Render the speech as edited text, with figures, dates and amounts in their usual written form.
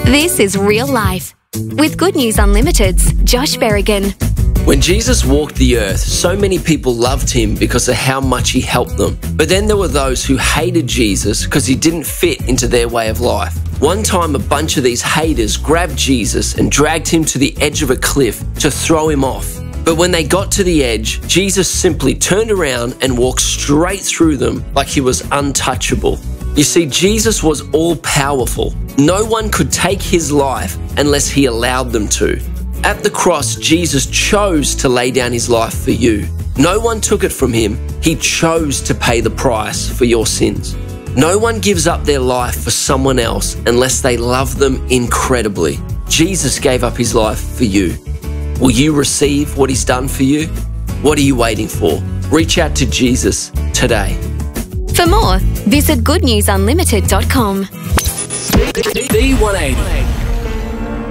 This is Real Life with Good News Unlimited's Josh Berrigan. When Jesus walked the earth, so many people loved him because of how much he helped them. But then there were those who hated Jesus because he didn't fit into their way of life. One time, a bunch of these haters grabbed Jesus and dragged him to the edge of a cliff to throw him off. But when they got to the edge, Jesus simply turned around and walked straight through them like he was untouchable. You see, Jesus was all-powerful. No one could take his life unless he allowed them to. At the cross, Jesus chose to lay down his life for you. No one took it from him. He chose to pay the price for your sins. No one gives up their life for someone else unless they love them incredibly. Jesus gave up his life for you. Will you receive what he's done for you? What are you waiting for? Reach out to Jesus today. For more, visit goodnewsunlimited.com. B180.